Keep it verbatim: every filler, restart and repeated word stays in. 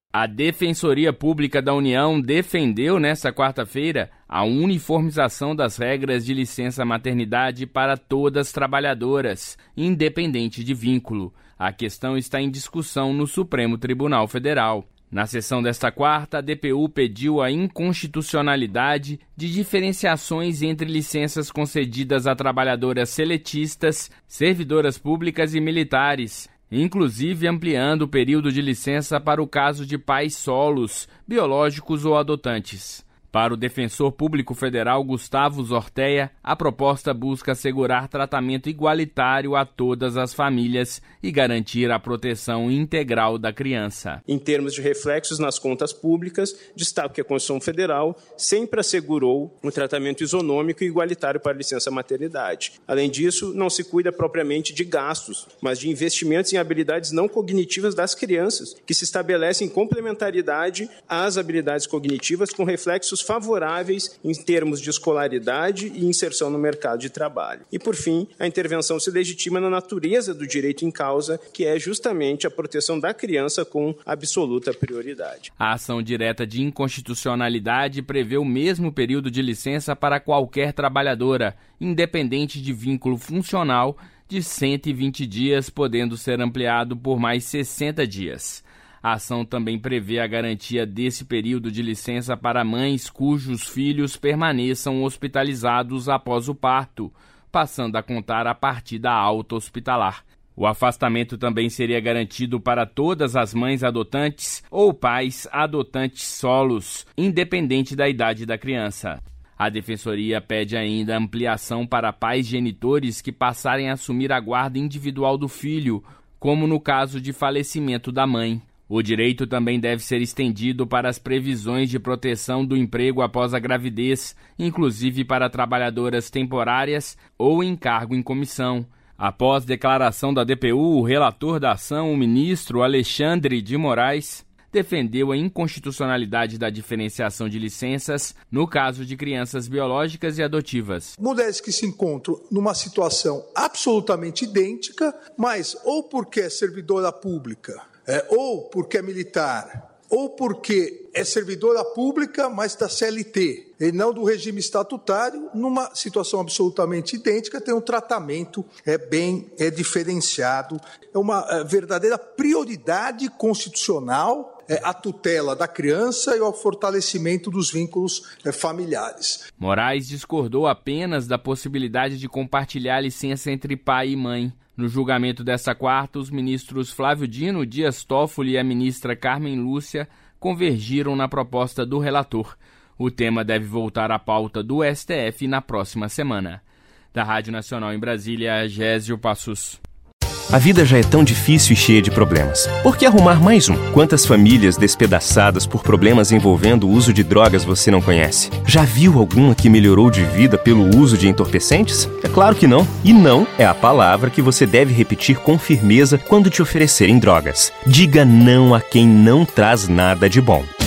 A Defensoria Pública da União defendeu nesta quarta-feira a uniformização das regras de licença maternidade para todas as trabalhadoras, independente de vínculo. A questão está em discussão no Supremo Tribunal Federal. Na sessão desta quarta, a D P U pediu a inconstitucionalidade de diferenciações entre licenças concedidas a trabalhadoras seletistas, servidoras públicas e militares, inclusive ampliando o período de licença para o caso de pais solos, biológicos ou adotantes. Para o defensor público federal Gustavo Zorteia, a proposta busca assegurar tratamento igualitário a todas as famílias e garantir a proteção integral da criança. Em termos de reflexos nas contas públicas, destaco que a Constituição Federal sempre assegurou um tratamento isonômico e igualitário para a licença maternidade. Além disso, não se cuida propriamente de gastos, mas de investimentos em habilidades não cognitivas das crianças, que se estabelecem em complementaridade às habilidades cognitivas com reflexos favoráveis em termos de escolaridade e inserção no mercado de trabalho. E, por fim, a intervenção se legitima na natureza do direito em causa, que é justamente a proteção da criança com absoluta prioridade. A ação direta de inconstitucionalidade prevê o mesmo período de licença para qualquer trabalhadora, independente de vínculo funcional, de cento e vinte dias, podendo ser ampliado por mais sessenta dias. A ação também prevê a garantia desse período de licença para mães cujos filhos permaneçam hospitalizados após o parto, passando a contar a partir da alta hospitalar. O afastamento também seria garantido para todas as mães adotantes ou pais adotantes solos, independente da idade da criança. A Defensoria pede ainda ampliação para pais genitores que passarem a assumir a guarda individual do filho, como no caso de falecimento da mãe. O direito também deve ser estendido para as previsões de proteção do emprego após a gravidez, inclusive para trabalhadoras temporárias ou em cargo em comissão. Após declaração da D P U, o relator da ação, o ministro Alexandre de Moraes, defendeu a inconstitucionalidade da diferenciação de licenças no caso de crianças biológicas e adotivas. Mulheres que se encontram numa situação absolutamente idêntica, mas ou porque é servidora pública, É, ou porque é militar, ou porque é servidora pública, mas da C L T, e não do regime estatutário, numa situação absolutamente idêntica, tem um tratamento é, bem é, diferenciado. É uma é, verdadeira prioridade constitucional é, a tutela da criança e o fortalecimento dos vínculos é, familiares. Moraes discordou apenas da possibilidade de compartilhar a licença entre pai e mãe. No julgamento desta quarta, os ministros Flávio Dino, Dias Toffoli e a ministra Carmen Lúcia convergiram na proposta do relator. O tema deve voltar à pauta do S T F na próxima semana. Da Rádio Nacional em Brasília, Gésio Passos. A vida já é tão difícil e cheia de problemas. Por que arrumar mais um? Quantas famílias despedaçadas por problemas envolvendo o uso de drogas você não conhece? Já viu alguma que melhorou de vida pelo uso de entorpecentes? É claro que não. E não é a palavra que você deve repetir com firmeza quando te oferecerem drogas. Diga não a quem não traz nada de bom.